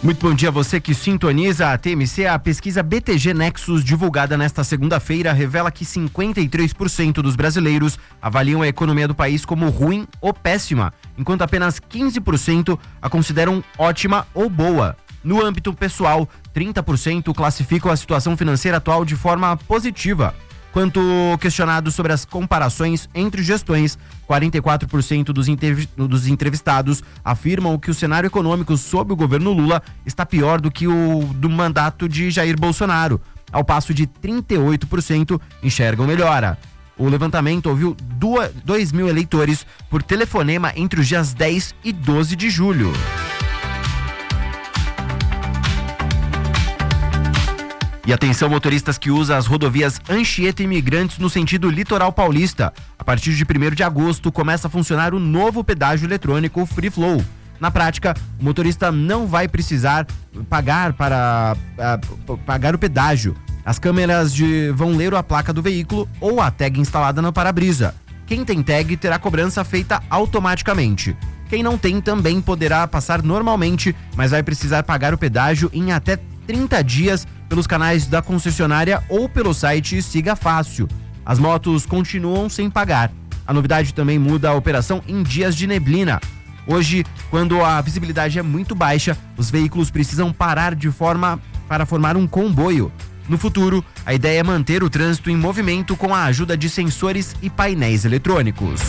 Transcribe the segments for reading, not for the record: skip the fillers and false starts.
Muito bom dia a você que sintoniza a TMC. A pesquisa BTG Nexus, divulgada nesta segunda-feira, revela que 53% dos brasileiros avaliam a economia do país como ruim ou péssima, enquanto apenas 15% a consideram ótima ou boa. No âmbito pessoal, 30% classificam a situação financeira atual de forma positiva. Quanto questionados sobre as comparações entre gestões, 44% dos entrevistados afirmam que o cenário econômico sob o governo Lula está pior do que o do mandato de Jair Bolsonaro, ao passo de 38% enxergam melhora. O levantamento ouviu 2 mil eleitores por telefonema entre os dias 10 e 12 de julho. E atenção, motoristas que usam as rodovias Anchieta e Imigrantes no sentido litoral paulista. A partir de 1º de agosto começa a funcionar o novo pedágio eletrônico Free Flow. Na prática, o motorista não vai precisar pagar o pedágio. As câmeras vão ler a placa do veículo ou a tag instalada no para-brisa. Quem tem tag terá cobrança feita automaticamente. Quem não tem também poderá passar normalmente, mas vai precisar pagar o pedágio em até 30 dias pelos canais da concessionária ou pelo site Siga Fácil. As motos continuam sem pagar. A novidade também muda a operação em dias de neblina. Hoje, quando a visibilidade é muito baixa, os veículos precisam parar para formar um comboio. No futuro, a ideia é manter o trânsito em movimento com a ajuda de sensores e painéis eletrônicos.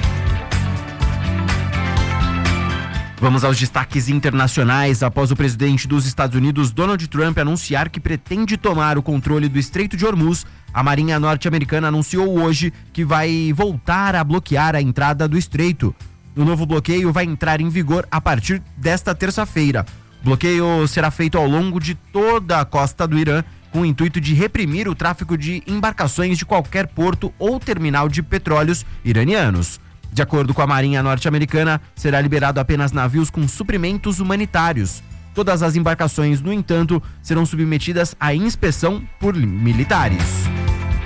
Vamos aos destaques internacionais. Após o presidente dos Estados Unidos, Donald Trump, anunciar que pretende tomar o controle do Estreito de Hormuz, a Marinha norte-americana anunciou hoje que vai voltar a bloquear a entrada do estreito. O novo bloqueio vai entrar em vigor a partir desta terça-feira. O bloqueio será feito ao longo de toda a costa do Irã, com o intuito de reprimir o tráfico de embarcações de qualquer porto ou terminal de petróleos iranianos. De acordo com a Marinha norte-americana, será liberado apenas navios com suprimentos humanitários. Todas as embarcações, no entanto, serão submetidas à inspeção por militares.